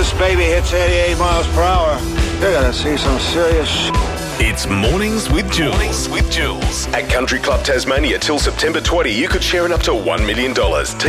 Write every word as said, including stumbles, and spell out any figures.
this baby hits eighty-eight miles per hour, you're gonna see some serious shit. It's Mornings with Jules. Mornings with Jules. At Country Club Tasmania till September twentieth, you could share in up to one million dollars.